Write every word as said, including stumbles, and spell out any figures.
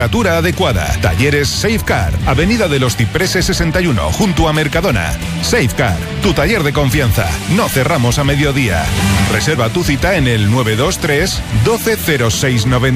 temperatura adecuada. Talleres Safecar, Avenida de los Cipreses sesenta y uno, junto a Mercadona. Safecar, tu taller de confianza. No cerramos a mediodía. Reserva tu cita en el nueve dos tres, doce cero seis noventa.